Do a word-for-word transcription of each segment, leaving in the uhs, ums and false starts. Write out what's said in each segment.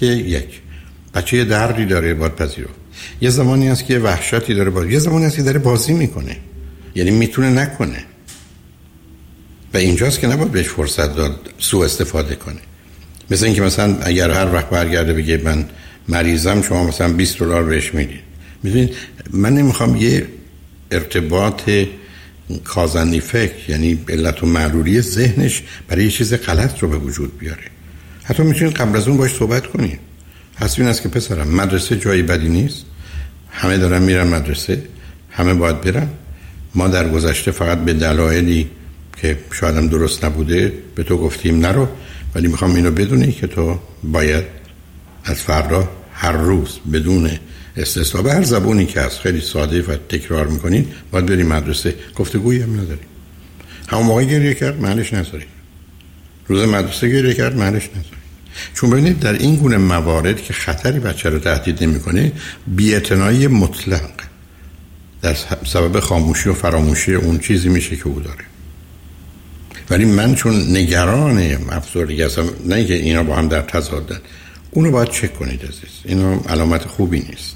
که یک بچه یه دردی داره باید پذیرفت، یه زمانی هست که وحشتی داره باید، یه زمانی هست که داره بازی میکنه، یعنی میتونه نکنه و اینجاست که نباید بهش فرصت داد سوء استفاده کنه. مثل اینکه مثلا اگر هر وقت برگرده بگه من مریضم شما مثلا بیست دلار بهش میدین. میدونید من نمیخوام یه ارتباط کازن افکت یعنی علت و معلولی ذهنش برای یه چیز غلط رو به وجود بیاره. حتی میتونید قبل از اون باش صحبت کنید. حسب این است که پسرم مدرسه جایی بدی نیست، همه دارن میرن مدرسه، همه باید برن. ما در گذشته فقط به دلایلی که شاید هم درست نبوده به تو گفتیم نرو، ولی میخوام اینو بدونی که تو باید از فردا هر روز بدون استثنا به هر زبونی که هست خیلی ساده و تکرار میکنین باید بریم مدرسه. گفتگویی هم نداریم. همون موقع گریه کرد معنیش نذاریم، روز مدرسه گریه کرد معنیش نذاریم. چون ببینید در این گونه موارد که خطری بچه رو تهدید نمیکنه بی‌اعتنایی مطلق در سبب خاموشی و فراموشی اون چیزی میشه که او داره. ولی من چون نگران افسردگی هستم، نه اینکه اینا با هم در تضادن، اونو باید چک کنید عزیز. اینو علامت خوبی نیست.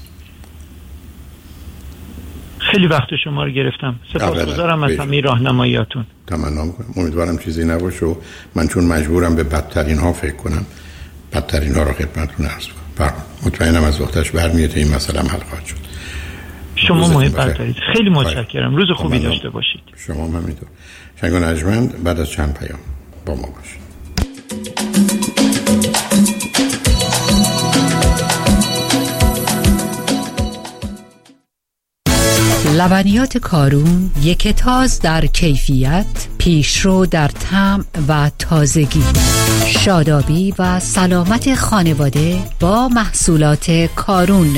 خیلی وقت شما رو گرفتم. سپاسگزارم از همین راهنماییاتون. تمنا میکنم. امیدوارم چیزی نباشه و من چون مجبورم به بدترین ها فکر کنم بدترین ها رو خدمتتون عرض کنم. مطمئنم از وقتش برمیاد این مسئله حل خواهد شد. شما محبت دارید. خیلی متشکرم. روز خوبی داشته باشید. شما هم همینطور. شنگ و نجمند بعد از چند پیام با ما باشید. لبنیات کارون یک تاز در کیفیت، پیشرو در طعم و تازگی، شادابی و سلامت خانواده با محصولات کارون.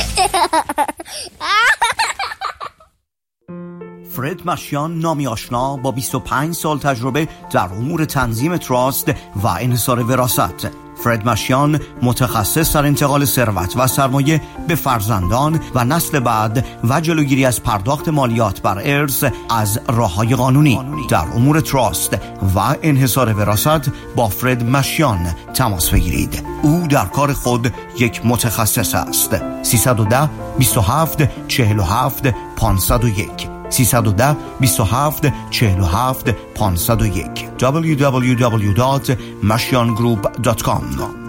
فرد مشیان نامی آشنا با بیست و پنج سال تجربه در امور تنظیم تراست و انحصار وراثت. فرد مشیان متخصص در انتقال ثروت و سرمایه به فرزندان و نسل بعد و جلوگیری از پرداخت مالیات بر ارث از راه‌های قانونی. در امور تراست و انحصار وراثت با فرد مشیان تماس بگیرید. او در کار خود یک متخصص است. سیصد و ده بیست و هفت چهل و هفت پانصد و یک سیصد و ده بیست و هفت چهل و هفت پانصد و یک دبلیو دبلیو دبلیو دات مشیان گروپ دات کام.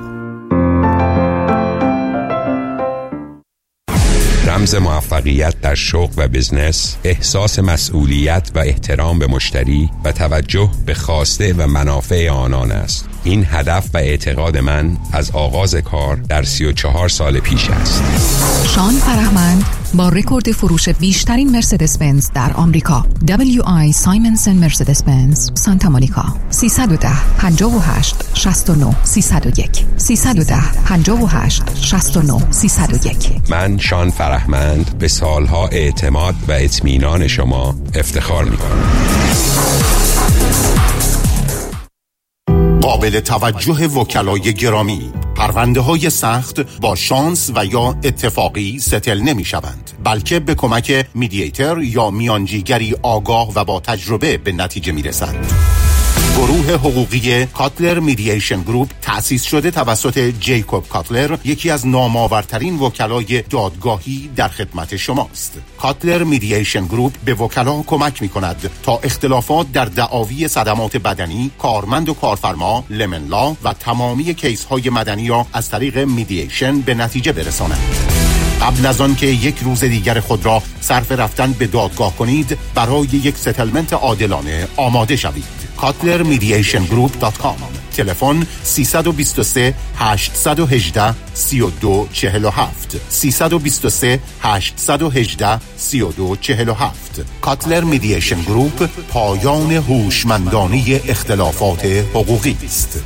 رمز موفقیت در شغل و بزنس احساس مسئولیت و احترام به مشتری و توجه به خواسته و منافع آنان است. این هدف و اعتقاد من از آغاز کار در سی و چهار سال پیش است. شان فرهمند با رکورد فروش بیشترین مرسدس بنز در آمریکا، دبلیو آی سایمنسن مرسدس بنز سانتا مونیکا. سیصد و ده پنجاه و هشت شصت و نه سیصد و یک سیصد و ده پنجاه و هشت شصت و نه سیصد و یک. من شان فرهمند به سالها اعتماد و اطمینان شما افتخار می‌کنم. قابل توجه وکلای گرامی، پرونده های سخت با شانس و یا اتفاقی ستل نمی شوند، بلکه به کمک میدییتر یا میانجیگری آگاه و با تجربه به نتیجه می رسند. گروه حقوقی کاتلر میدییشن گروپ تأسیس شده توسط جیکوب کاتلر، یکی از نامآورترین وکلای دادگاهی در خدمت شماست. کاتلر میدییشن گروپ به وکلا کمک می کند تا اختلافات در دعاوی صدمات بدنی، کارمند و کارفرما، لمن لا و تمامی کیس های مدنی را از طریق میدییشن به نتیجه برسانند. قبل از آن که یک روز دیگر خود را صرف رفتن به دادگاه کنید، برای یک ستلمنت عادلانه آماده شوید. کاتلر میدییشن گروپ دات کام. تلفن سیصد و بیست و سه هشتصد و هجده سی و دو چهل و هفت سیصد و بیست و سه هشتصد و هجده سی و دو چهل و هفت. کاتلر میدییشن گروپ پایان هوشمندانه اختلافات حقوقی است.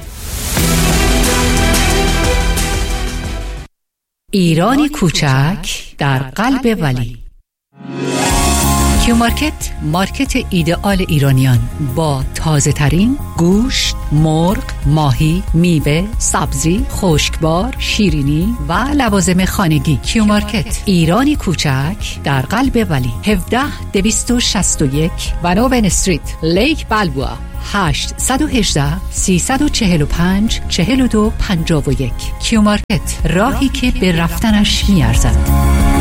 ایرانی کوچک در قلب ولی. کیو مارکت، مارکت ایدئال ایرانیان با تازه ترین گوشت، مرغ، ماهی، میوه، سبزی، خشکبار، شیرینی و لوازم خانگی. کیو مارکت، ایرانی کوچک در قلب ولی، هفده دویست و شصت و یک ونوون استریت، لیک بلبوآ، هشت یک هشت سه چهار پنج چهار دو پنج یک. کیو مارکت، راهی که به رفتنش میارزد.